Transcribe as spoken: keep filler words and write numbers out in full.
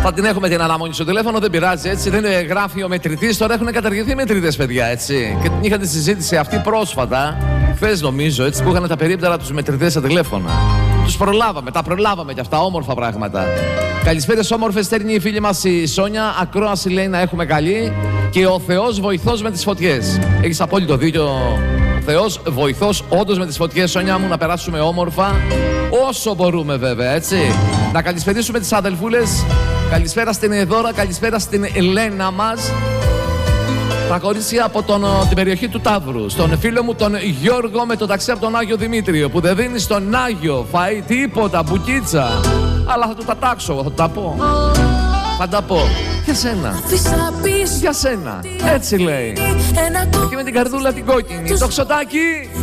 Θα την έχουμε την αναμονή στο τηλέφωνο, δεν πειράζει έτσι. Δεν είναι γράφει ο μετρητής, τώρα έχουν καταργηθεί οι μετρητές, παιδιά, έτσι. Και την είχα τη συζήτηση αυτή πρόσφατα, χθες νομίζω, έτσι, που είχαν τα περίπτερα τους μετρητές στα τηλέφωνα. Τους προλάβαμε, τα προλάβαμε κι αυτά, όμορφα πράγματα. Καλησπέρες όμορφες, στέλνει η φίλη μας η Σόνια. Ακρόαση λέει να έχουμε καλή και ο Θεός βοηθός με τις φωτιές. Έχεις απόλυτο δίκιο. Θεός βοηθός όντως με τις φωτιές, Σόνια μου, να περάσουμε όμορφα όσο μπορούμε, βέβαια, έτσι. Να καλησπερίσουμε τις αδελφούλες. Καλησπέρα στην Δώρα, καλησπέρα στην Ελένα μας. Τα κορίτσια από τον, την περιοχή του Ταύρου. Στον φίλο μου τον Γιώργο με το ταξί από τον Άγιο Δημήτριο, που δεν δίνει στον Άγιο φαΐ τίποτα, μπουκίτσα. Αλλά θα του τα τάξω, θα του τα πω. Θα τα πω. Για σένα. Για σένα. Έτσι λέει. Εκεί με την καρδούλα την κόκκινη. Το ξωτάκι.